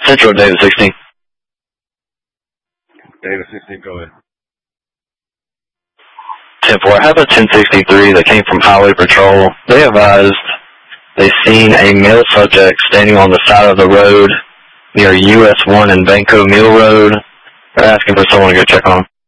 Central, David 16. David 16, go ahead. 10-4, I have a 1063 that came from Highway Patrol. They advised they seen a male subject standing on the side of the road near US 1 and Banco Mill Road. They're asking for someone to go check on him.